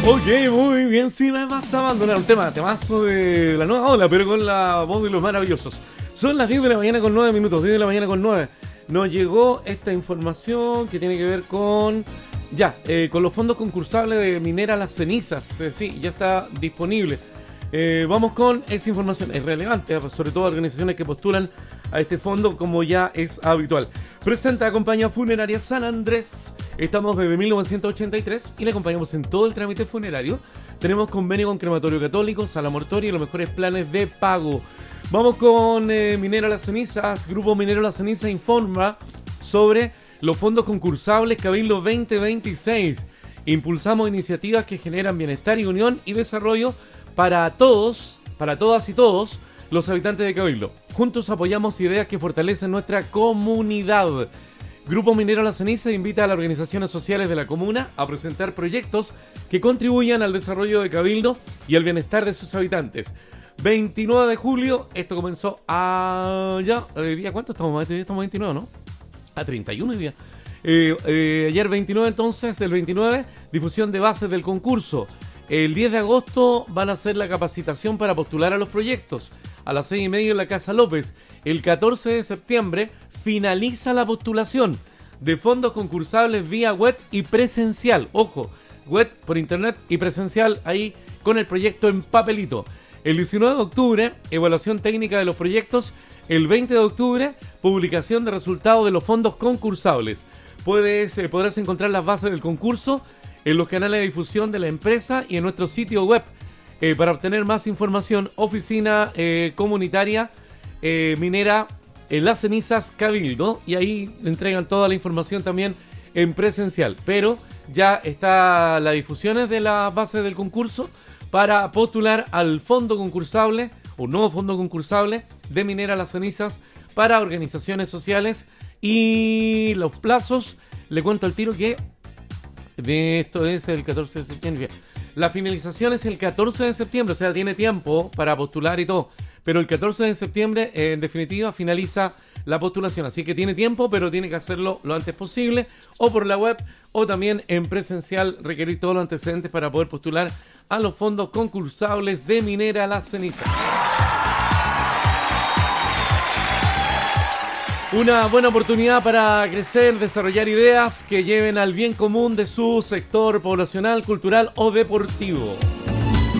Ok, muy bien, si me vas a abandonar un temazo de la nueva ola, pero con la voz de los maravillosos. Son las 10 de la mañana con 9 minutos, 10 de la mañana con 9. Nos llegó esta información que tiene que ver con con los fondos concursables de Minera Las Cenizas. Sí, ya está disponible. Vamos con esa información, es relevante, sobre todo organizaciones que postulan a este fondo como ya es habitual. Presenta la compañía funeraria San Andrés. Estamos desde 1983 y le acompañamos en todo el trámite funerario. Tenemos convenio con Crematorio Católico, Sala Mortuoria y los mejores planes de pago. Vamos con Minera Las Cenizas. Grupo Minero Las Cenizas informa sobre los fondos concursables Cabildo 2026. Impulsamos iniciativas que generan bienestar y unión y desarrollo para todos, para todas y todos los habitantes de Cabildo. Juntos apoyamos ideas que fortalecen nuestra comunidad. Grupo Minero La Ceniza invita a las organizaciones sociales de la comuna a presentar proyectos que contribuyan al desarrollo de Cabildo y al bienestar de sus habitantes. 29 de julio, esto comenzó día ¿cuánto estamos? Este día estamos 29, ¿no? A 31 día. Ayer 29 entonces, el 29, difusión de bases del concurso. El 10 de agosto van a hacer la capacitación para postular a los proyectos a las 6:30 en la Casa López. El 14 de septiembre finaliza la postulación de fondos concursables vía web y presencial. Ojo, web por internet y presencial ahí con el proyecto en papelito. El 19 de octubre, evaluación técnica de los proyectos. El 20 de octubre, publicación de resultados de los fondos concursables. Podrás encontrar las bases del concurso en los canales de difusión de la empresa y en nuestro sitio web. Para obtener más información, oficina comunitaria minera Las Cenizas Cabildo, y ahí entregan toda la información también en presencial. Pero ya está las difusiones de las bases del concurso para postular al fondo concursable, un nuevo fondo concursable de Minera Las Cenizas para organizaciones sociales. Y los plazos, le cuento al tiro que de esto es el 14 de septiembre. La finalización es el 14 de septiembre, o sea, tiene tiempo para postular y todo. Pero el 14 de septiembre, en definitiva, finaliza la postulación. Así que tiene tiempo, pero tiene que hacerlo lo antes posible, o por la web, o también en presencial, requerir todos los antecedentes para poder postular a los fondos concursables de Minera Las Cenizas. Una buena oportunidad para crecer, desarrollar ideas que lleven al bien común de su sector poblacional, cultural o deportivo.